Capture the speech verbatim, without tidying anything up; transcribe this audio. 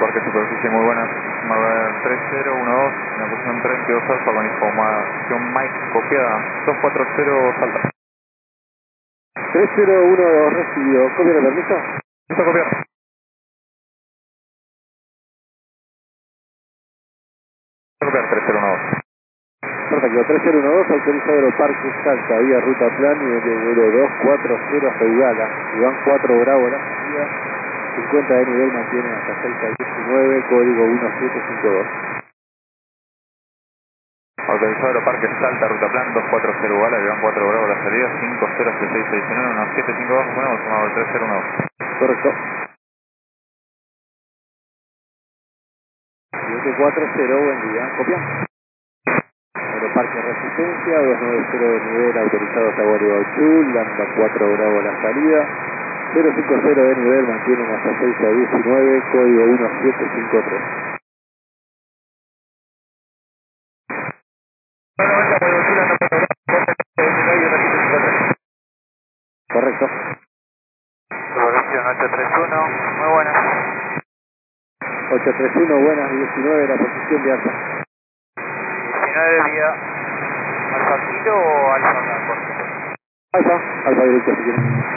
Parque Superficie, muy buenas. tres cero uno dos, en la posición treinta y dos Alfa con información Mike copiada. dos cuatro cero Salta. tres cero uno dos recibido. ¿Copia de permiso? Listo, copiar. Copiar tres cero uno dos. Perfecto, tres cero uno dos, autorizado Aeroparque Salta, vía ruta plan, nivel de vuelo dos cuatro cero hasta Ugala, Iván cuatro Bravo la salida, cincuenta de nivel mantiene hasta seis a diecinueve, código uno siete cinco dos. Autorizado Aeroparque Salta, ruta plan dos cuatro cero Ugala, Iván cuatro Bravo la salida, cinco cero seis seis nueve uno siete cinco dos, ponemos sumado tres cero uno dos. Correcto. siete cuatro cero, buen día, copia. Aeroparque Resistencia, dos nueve cero de nivel, autorizado hasta Gualeguaychú, Lambda cuatro Bravo la salida, cero cinco cero de nivel, mantienen hasta seis a diecinueve, código uno siete cinco tres. Correcto. Progresión ocho tres uno, muy buenas. ocho tres uno, buenas, diecinueve, la posición de alta. diecinueve vía Alfa Kilo o Alfa Blanco. Alfa, alfa directo si quieren.